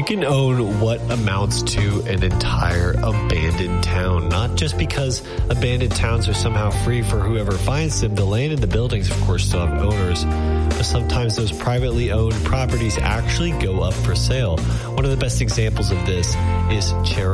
You can own what amounts to an entire abandoned town, not just because abandoned towns are somehow free for whoever finds them. The land and the buildings, of course, still have owners, but sometimes those privately owned properties actually go up for sale. One of the best examples of this is Cherry